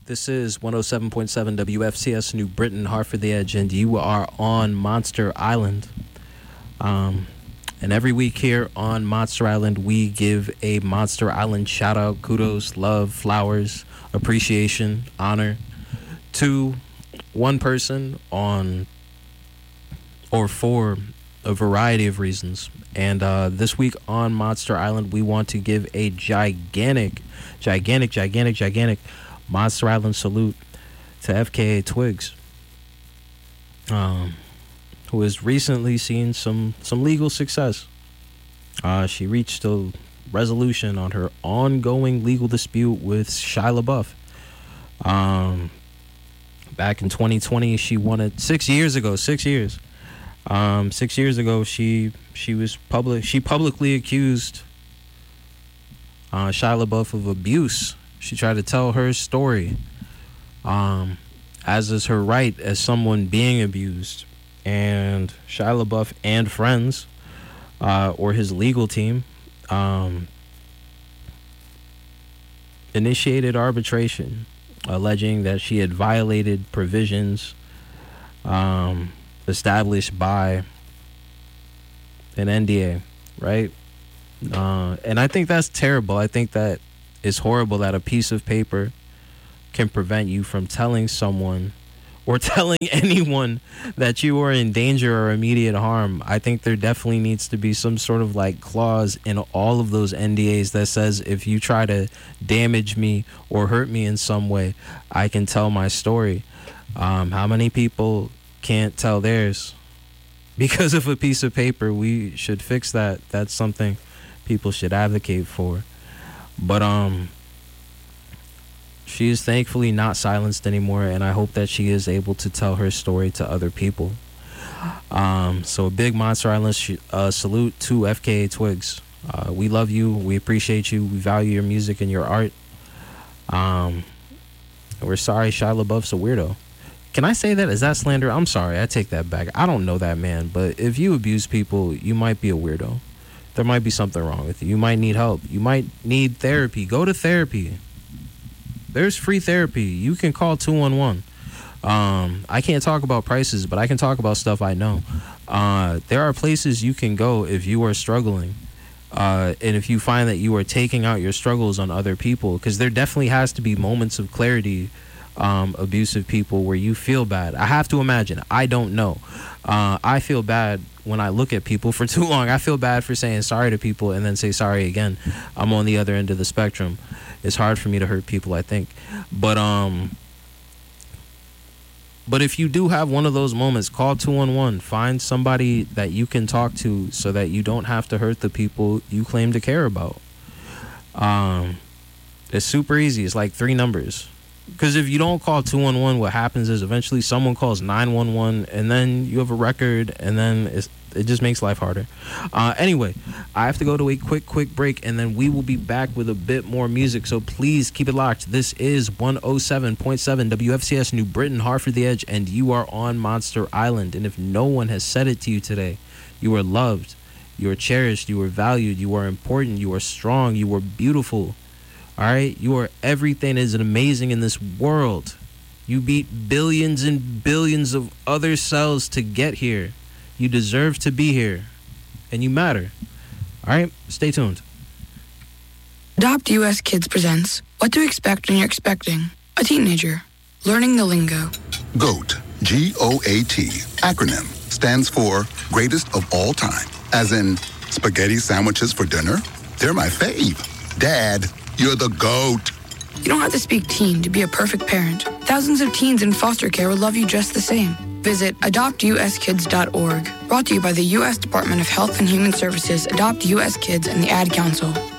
This is 107.7 WFCS New Britain, Hartford the Edge, and you are on Monster Island. And every week here on Monster Island, we give a Monster Island shout out, kudos, love, flowers, appreciation, honor to one person on or for a variety of reasons. And this week on Monster Island, we want to give a gigantic Monster Island salute to FKA Twigs, who has recently seen some legal success. She reached a resolution on her ongoing legal dispute with Shia LaBeouf. Back in 2020, she won it 6 years ago. 6 years. 6 years ago, she publicly accused Shia LaBeouf of abuse. She tried to tell her story, as is her right as someone being abused. And Shia LaBeouf and friends, or his legal team, initiated arbitration, alleging that she had violated provisions established by an NDA, right? And I think that's terrible. I think that it's horrible that a piece of paper can prevent you from telling someone or telling anyone that you are in danger or immediate harm. I think there definitely needs to be some sort of like clause in all of those NDAs that says if you try to damage me or hurt me in some way, I can tell my story. How many people can't tell theirs because of a piece of paper? We should fix that. That's something people should advocate for. But she is thankfully not silenced anymore, and I hope that she is able to tell her story to other people. So a big Monster Island salute to FKA Twigs. We love you. We appreciate you. We value your music and your art. We're sorry Shia LaBeouf's a weirdo. Can I say that? Is that slander? I'm sorry. I take that back. I don't know that man, but if you abuse people, you might be a weirdo. There might be something wrong with you. You might need help. You might need therapy. Go to therapy. There's free therapy. You can call 211. I can't talk about prices, but I can talk about stuff I know. There are places you can go if you are struggling. And if you find that you are taking out your struggles on other people, because there definitely has to be moments of clarity, abusive people, where you feel bad. I have to imagine. I don't know. I feel bad when I look at people for too long. I feel bad for saying sorry to people and then say sorry again. I'm on the other end of the spectrum. It's hard for me to hurt people, I think. But if you do have one of those moments, call 211. Find somebody that you can talk to so that you don't have to hurt the people you claim to care about. It's super easy. It's like 3 numbers. Because if you don't call 211, what happens is eventually someone calls 911, and then you have a record, and then it just makes life harder. Anyway, I have to go to a quick break, and then we will be back with a bit more music, so please keep it locked. This is 107.7 WFCS New Britain, Hartford the Edge, and you are on Monster Island. And if no one has said it to you today, you are loved, you are cherished, you are valued, you are important, you are strong, you are beautiful. All right, you are everything that is amazing in this world. You beat billions and billions of other cells to get here. You deserve to be here, and you matter. All right, stay tuned. Adopt US Kids presents What to Expect When You're Expecting a Teenager. Learning the lingo. GOAT, G-O-A-T, acronym, stands for Greatest of All Time. As in, spaghetti sandwiches for dinner? They're my fave. Dad, you're the GOAT. You don't have to speak teen to be a perfect parent. Thousands of teens in foster care will love you just the same. Visit adoptuskids.org. Brought to you by the U.S. Department of Health and Human Services, Adopt U.S. Kids, and the Ad Council.